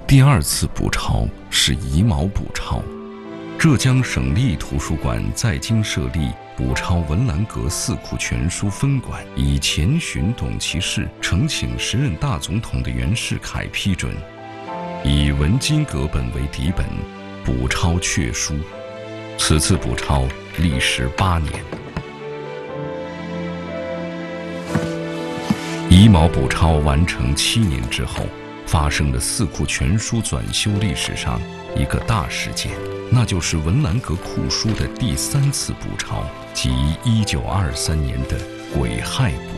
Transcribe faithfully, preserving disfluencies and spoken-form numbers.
第二次补抄是乙卯补抄。浙江省立图书馆在京设立补抄文澜阁四库全书分馆，以前寻董其事，呈请时任大总统的袁世凯批准，以文津阁本为底本，补抄确书。此次补抄历时八年。乙卯补抄完成七年之后，发生了四库全书转修历史上一个大事件，那就是文澜阁库书的第三次补抄，即一九二三年的癸亥补